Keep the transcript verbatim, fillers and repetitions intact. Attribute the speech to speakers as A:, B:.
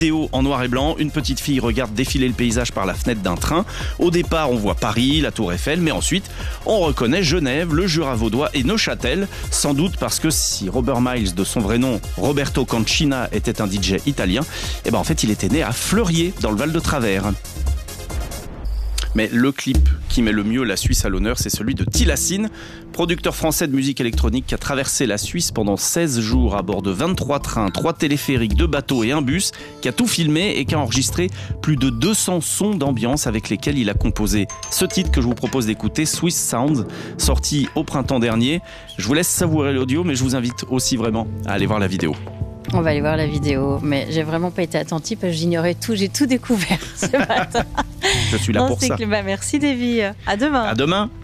A: Vidéo en noir et blanc, une petite fille regarde défiler le paysage par la fenêtre d'un train. Au départ, on voit Paris, la Tour Eiffel, mais ensuite, on reconnaît Genève, le Jura vaudois et Neuchâtel. Sans doute parce que si Robert Miles, de son vrai nom, Roberto Cancina, était un D J italien, eh ben en fait, il était né à Fleurier, dans le Val de Travers. Mais le clip qui met le mieux la Suisse à l'honneur, c'est celui de Tilassine, producteur français de musique électronique qui a traversé la Suisse pendant seize jours à bord de vingt-trois trains, trois téléphériques, deux bateaux et un bus, qui a tout filmé et qui a enregistré plus de deux cents sons d'ambiance avec lesquels il a composé ce titre que je vous propose d'écouter, Swiss Sounds, sorti au printemps dernier. Je vous laisse savourer l'audio, mais je vous invite aussi vraiment à aller voir la vidéo.
B: On va aller voir la vidéo, mais j'ai vraiment pas été attentive parce que j'ignorais tout, j'ai tout découvert ce matin.
A: Je suis là
B: non,
A: pour ça.
B: Que... Bah, merci Davy, à demain.
A: À demain.